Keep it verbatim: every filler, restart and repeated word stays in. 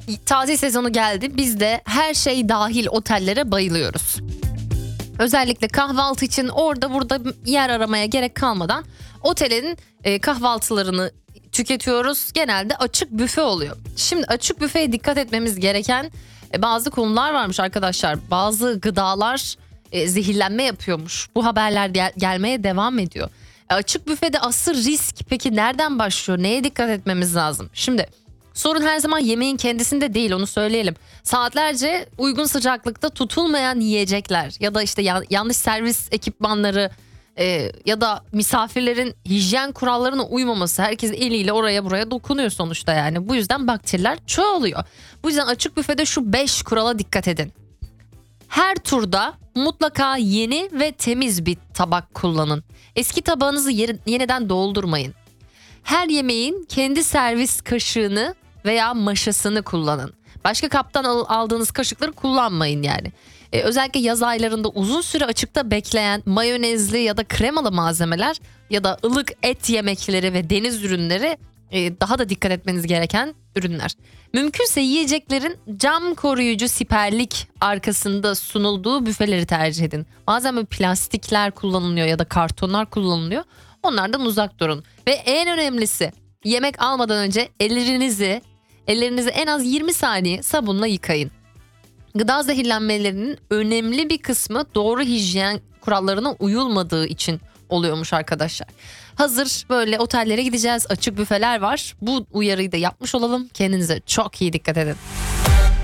tatil sezonu geldi. Biz de her şey dahil otellere bayılıyoruz. Özellikle kahvaltı için orada burada yer aramaya gerek kalmadan otelin e, kahvaltılarını tüketiyoruz. Genelde açık büfe oluyor. Şimdi açık büfeye dikkat etmemiz gereken e, bazı konular varmış arkadaşlar. Bazı gıdalar e, zehirlenme yapıyormuş. Bu haberler gel- gelmeye devam ediyor. E, açık büfede asıl risk peki nereden başlıyor? Neye dikkat etmemiz lazım? Şimdi sorun her zaman yemeğin kendisinde değil, onu söyleyelim. Saatlerce uygun sıcaklıkta tutulmayan yiyecekler ya da işte ya- yanlış servis ekipmanları e, ya da misafirlerin hijyen kurallarına uymaması. Herkes eliyle oraya buraya dokunuyor sonuçta yani. Bu yüzden bakteriler çoğalıyor. Bu yüzden açık büfede şu beş kurala dikkat edin. Her turda mutlaka yeni ve temiz bir tabak kullanın. Eski tabağınızı yeri- yeniden doldurmayın. Her yemeğin kendi servis kaşığını veya maşasını kullanın. Başka kaptan al- aldığınız kaşıkları kullanmayın yani. Ee, özellikle yaz aylarında uzun süre açıkta bekleyen mayonezli ya da kremalı malzemeler ya da ılık et yemekleri ve deniz ürünleri e, daha da dikkat etmeniz gereken ürünler. Mümkünse yiyeceklerin cam koruyucu siperlik arkasında sunulduğu büfeleri tercih edin. Bazen böyle plastikler kullanılıyor ya da kartonlar kullanılıyor. Onlardan uzak durun. Ve en önemlisi, yemek almadan önce ellerinizi ellerinizi en az yirmi saniye sabunla yıkayın. Gıda zehirlenmelerinin önemli bir kısmı doğru hijyen kurallarına uyulmadığı için oluyormuş arkadaşlar. Hazır böyle otellere gideceğiz, açık büfeler var. Bu uyarıyı da yapmış olalım. Kendinize çok iyi dikkat edin.